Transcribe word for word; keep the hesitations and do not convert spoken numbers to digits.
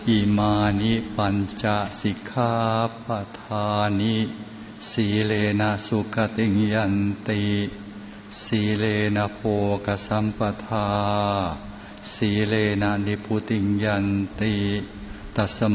อิมานิปัญจสิกขาปทานิสีเลนะสุขติยันติสีเลนะโภคสัมปทาสีเลนะนิพุติยันติตัส